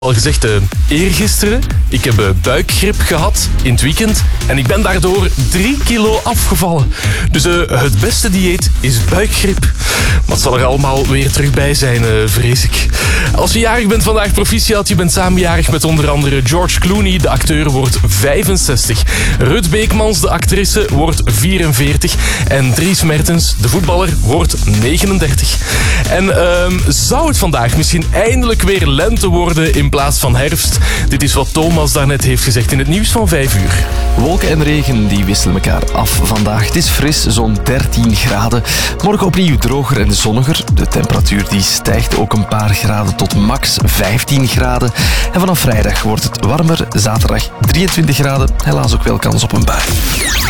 Al gezegd, eergisteren, ik heb buikgrip gehad in het weekend en ik ben daardoor 3 kilo afgevallen. Dus het beste dieet is buikgrip. Maar het zal er allemaal weer terug bij zijn, vrees ik. Als je jarig bent vandaag, proficiat, je bent samenjarig met onder andere George Clooney, de acteur, wordt 65. Ruud Beekmans, de actrice, wordt 44. En Dries Mertens, de voetballer, wordt 39. En zou het vandaag misschien eindelijk weer lente worden in plaats van herfst? Dit is wat Thomas daarnet heeft gezegd in het nieuws van 5 uur. Wolken en regen die wisselen elkaar af vandaag. Het is fris, zo'n 13 graden. Morgen opnieuw droger en zonniger. De temperatuur die stijgt ook een paar graden tot max 15 graden. En vanaf vrijdag wordt het warmer. Zaterdag 23 graden. Helaas ook wel kans op een bui.